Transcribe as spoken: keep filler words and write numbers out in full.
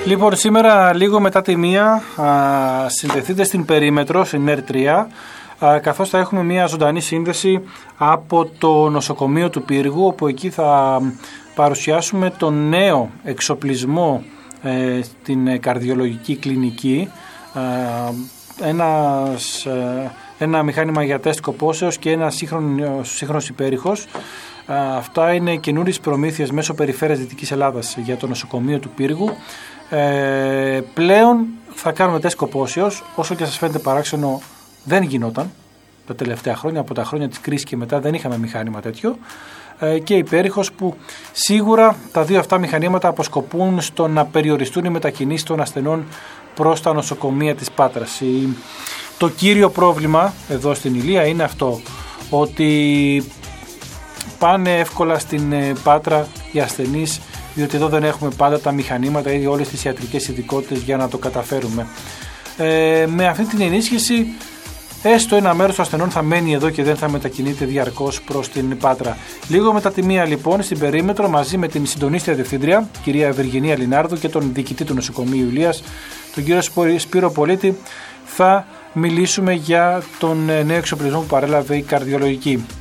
Λοιπόν, σήμερα λίγο μετά τη μία συνδεθείτε στην Περίμετρο, στην ΕΡ τρία, καθώς θα έχουμε μια ζωντανή σύνδεση από το νοσοκομείο του Πύργου, όπου εκεί θα παρουσιάσουμε το νέο εξοπλισμό ε, στην καρδιολογική κλινική, ε, ένας, ε, ένα μηχάνημα για τεστ κοπόσεως και ένα σύγχρονο, σύγχρονος υπέρηχος. Ε, αυτά είναι καινούριες προμήθειες μέσω Περιφέρειας Δυτικής Ελλάδας για το νοσοκομείο του Πύργου. Ε, πλέον θα κάνουμε τεστ κοπόσεως, όσο και σας φαίνεται παράξενο δεν γινόταν τα τελευταία χρόνια, από τα χρόνια της κρίσης και μετά δεν είχαμε μηχάνημα τέτοιο, ε, και υπέρηχος, που σίγουρα τα δύο αυτά μηχανήματα αποσκοπούν στο να περιοριστούν οι μετακινήσεις των ασθενών προς τα νοσοκομεία της Πάτρας. Η, το κύριο πρόβλημα εδώ στην Ηλία είναι αυτό, ότι πάνε εύκολα στην Πάτρα οι ασθενείς, διότι εδώ δεν έχουμε πάντα τα μηχανήματα ή όλες τις ιατρικές ειδικότητες για να το καταφέρουμε. Ε, με αυτή την ενίσχυση, έστω ένα μέρος των ασθενών θα μένει εδώ και δεν θα μετακινείται διαρκώς προς την Πάτρα. Λίγο μετά τη μία, λοιπόν, στην Περίμετρο, μαζί με την συντονίστρια διευθύντρια, κυρία Βεργινία Λινάρδου, και τον διοικητή του νοσοκομείου Ηλίας, τον κύριο Σπύρο Πολίτη, θα μιλήσουμε για τον νέο εξοπλισμό που παρέλαβε η καρδιολογική.